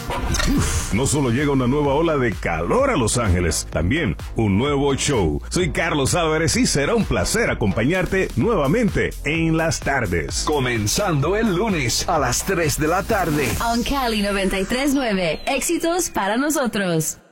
No solo llega una nueva ola de calor a Los Ángeles, también un nuevo show. Soy Carlos Álvarez y será un placer acompañarte nuevamente en las tardes. Comenzando el lunes a las 3 de la tarde. On Cali 93.9. Éxitos para nosotros.